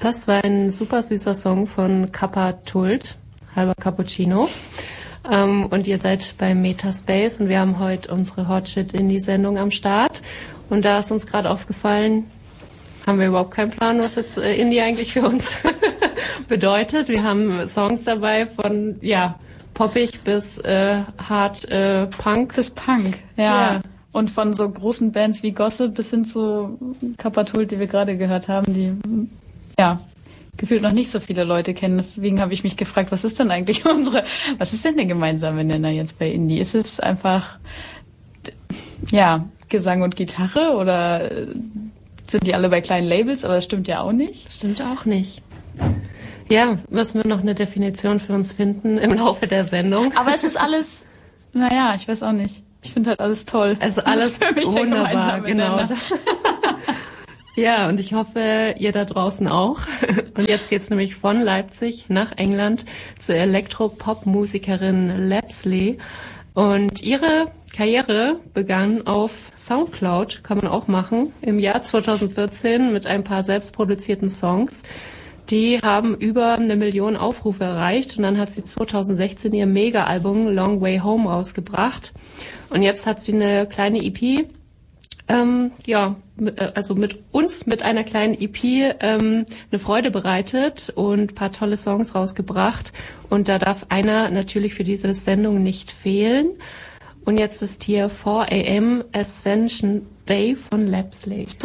Das war ein super süßer Song von Kappa Tult, halber Cappuccino. Und ihr seid bei Metaspace und wir haben heute unsere Hot Shit Indie-Sendung am Start. Und da ist uns gerade aufgefallen, haben wir überhaupt keinen Plan, was jetzt Indie eigentlich für uns bedeutet. Wir haben Songs dabei von, poppig bis hart Punk. Bis Punk, ja. Und von so großen Bands wie Gossip bis hin zu Kappa Tult, die wir gerade gehört haben, die, gefühlt noch nicht so viele Leute kennen. Deswegen habe ich mich gefragt, was ist denn eigentlich was ist denn der gemeinsame Nenner jetzt bei Indie? Ist es einfach, Gesang und Gitarre oder sind die alle bei kleinen Labels? Aber das stimmt ja auch nicht. Stimmt auch nicht. Ja, müssen wir noch eine Definition für uns finden im Laufe der Sendung. Aber es ist alles, ich weiß auch nicht. Ich finde halt alles toll. Also alles für mich wunderbar, genau. Ja, und ich hoffe, ihr da draußen auch. Und jetzt geht's nämlich von Leipzig nach England zur Elektropop-Musikerin Lapsley. Und ihre Karriere begann auf Soundcloud, kann man auch machen, im Jahr 2014 mit ein paar selbstproduzierten Songs. Die haben über 1 Million Aufrufe erreicht und dann hat sie 2016 ihr Mega-Album Long Way Home rausgebracht. Und jetzt hat sie eine kleine EP, mit einer kleinen EP eine Freude bereitet und ein paar tolle Songs rausgebracht. Und da darf einer natürlich für diese Sendung nicht fehlen. Und jetzt ist hier 4 AM Ascension Day von Lapsley.